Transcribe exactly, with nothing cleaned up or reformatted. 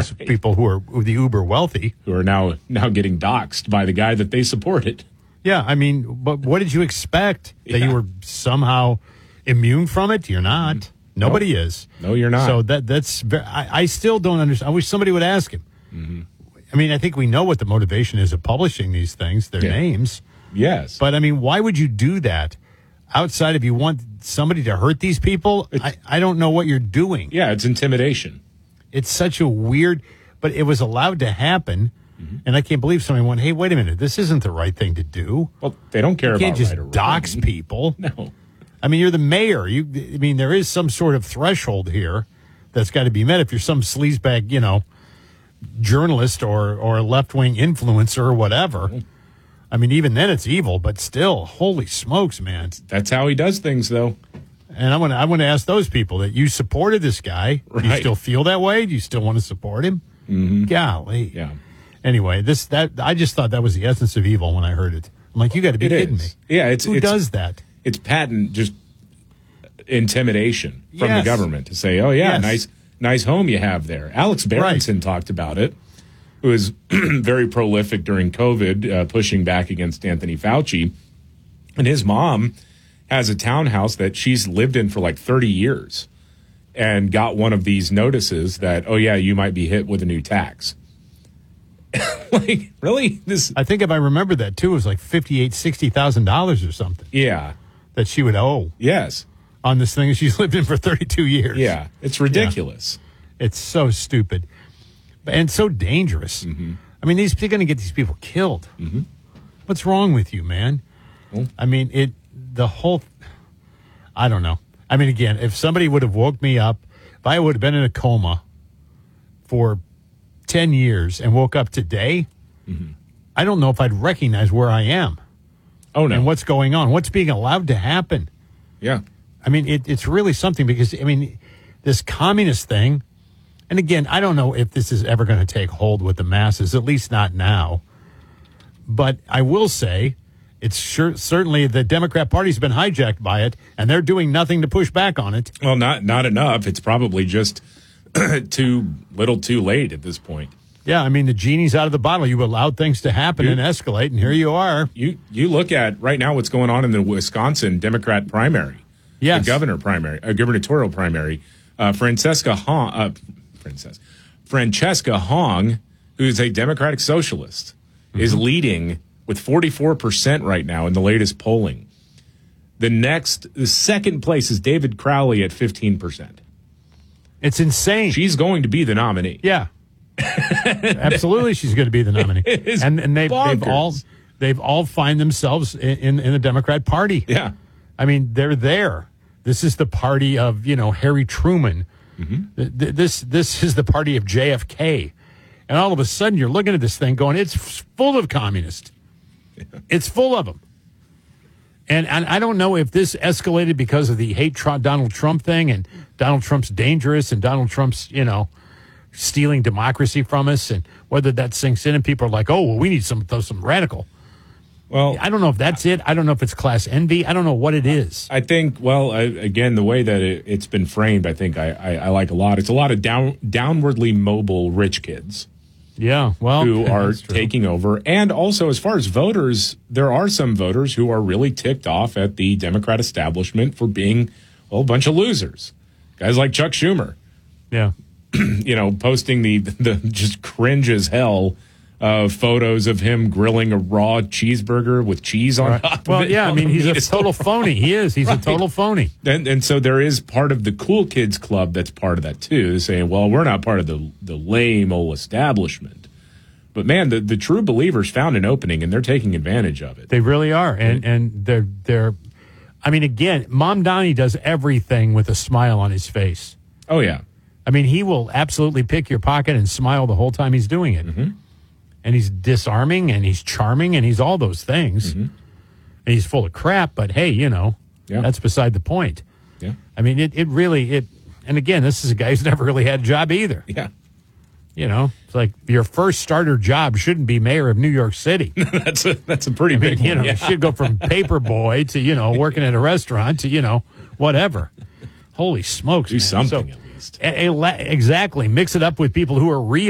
these right. people who are the uber wealthy. Who are now now getting doxxed by the guy that they supported. Yeah, I mean, but what did you expect? That yeah. you were somehow immune from it? You're not. Mm-hmm. Nobody no. is. No, you're not. So that that's. I, I still don't understand. I wish somebody would ask him. Mm-hmm. I mean, I think we know what the motivation is of publishing these things, their yeah. names. Yes. But, I mean, why would you do that outside if you want somebody to hurt these people? I, I don't know what you're doing. Yeah, it's intimidation. It's such a weird, but it was allowed to happen. Mm-hmm. And I can't believe somebody went, hey, wait a minute, this isn't the right thing to do. Well, they don't care you about can't just right or dox wrong. people. No. I mean, you're the mayor. You, I mean, there is some sort of threshold here that's got to be met if you're some sleazebag, you know, journalist or, or left-wing influencer or whatever. Mm-hmm. I mean, even then it's evil, but still, holy smokes, man. That's how he does things, though. And I want to I want to ask those people that you supported this guy. Right. Do you still feel that way? Do you still want to support him? Mm-hmm. Golly. Yeah. Anyway, this that I just thought that was the essence of evil when I heard it. I'm like, you got to be it kidding is. me. Yeah, it's who it's, does that? It's patent just intimidation from yes. the government to say, "Oh yeah, yes. nice nice home you have there." Alex Berenson right. talked about it. Who was very prolific during COVID, uh, pushing back against Anthony Fauci. And his mom has a townhouse that she's lived in for like thirty years and got one of these notices that, oh, yeah, you might be hit with a new tax. Like, really? This? I think if I remember that, too, it was like fifty-eight thousand dollars, sixty thousand dollars or something. Yeah. That she would owe. Yes. On this thing she's lived in for thirty-two years. Yeah. It's ridiculous. Yeah. It's so stupid. And so dangerous. Mm-hmm. I mean, these, they're going to get these people killed. Mm-hmm. What's wrong with you, man? Well, I mean, it. The whole. I don't know. I mean, again, if somebody would have woke me up, if I would have been in a coma for ten years and woke up today, mm-hmm. I don't know if I'd recognize where I am. Oh no! And what's going on? What's being allowed to happen? Yeah. I mean, it, it's really something because I mean, this communist thing. And again, I don't know if this is ever going to take hold with the masses, at least not now. But I will say it's sure, certainly the Democrat Party's been hijacked by it, and they're doing nothing to push back on it. Well, not not enough. It's probably just too little too late at this point. Yeah, I mean, the genie's out of the bottle. You allowed things to happen you, and escalate, and here you are. You you look at right now what's going on in the Wisconsin Democrat primary. Yes. The governor primary, a gubernatorial primary. Uh, Francesca Hong, uh, Princess. Francesca Hong, who's a Democratic socialist, mm-hmm. is leading with forty-four percent right now in the latest polling. The next, the second place is David Crowley at fifteen percent. It's insane. She's going to be the nominee. Yeah. Absolutely, she's going to be the nominee. And, and they've, they've all they've all find themselves in, in, in the Democrat Party. Yeah. I mean, they're there. This is the party of, you know, Harry Truman. Mm-hmm. This this is the party of J F K. And all of a sudden you're looking at this thing going, it's full of communists. Yeah. It's full of them. And, and I don't know if this escalated because of the hate Trump, Donald Trump thing and Donald Trump's dangerous and Donald Trump's, you know, stealing democracy from us and whether that sinks in and people are like, oh, well, we need some, some radical. Well, I don't know if that's it. I don't know if it's class envy. I don't know what it is. I think, well, I, again, the way that it, it's been framed, I think I, I, I like a lot. It's a lot of down, downwardly mobile rich kids. Yeah, well, who are taking over. And also, as far as voters, there are some voters who are really ticked off at the Democrat establishment for being, well, a bunch of losers. Guys like Chuck Schumer. Yeah. You know, posting the, the just cringe as hell Uh, photos of him grilling a raw cheeseburger with cheese on right. top well, of it. Well, yeah, I mean, he's a total phony. He is. He's right. a total phony. And, and so there is part of the cool kids club that's part of that, too, saying, well, we're not part of the the lame old establishment. But, man, the, the true believers found an opening, and they're taking advantage of it. They really are. And, and they're, they're, I mean, again, Mom Donnie does everything with a smile on his face. Oh, yeah. I mean, he will absolutely pick your pocket and smile the whole time he's doing it. Mm-hmm. And he's disarming, and he's charming, and he's all those things. Mm-hmm. And he's full of crap, but hey, you know, yeah. that's beside the point. Yeah. I mean, it, it really, it, and again, this is a guy who's never really had a job either. Yeah. You know, it's like your first starter job shouldn't be mayor of New York City. that's a that's a pretty I big mean, you one. know, Yeah. you should go from paper boy to, you know, working at a restaurant to, you know, whatever. Holy smokes. Do man. something so, at least. A, a, exactly. Mix it up with people who are real.